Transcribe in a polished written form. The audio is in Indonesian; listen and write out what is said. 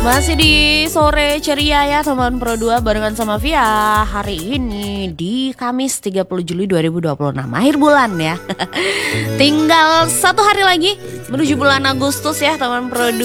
Masih di sore ceria ya teman Pro 2 barengan sama Via. Hari ini di Kamis 30 Juli 2026, akhir bulan ya. Tinggal 1 hari lagi menuju bulan Agustus ya teman Pro 2.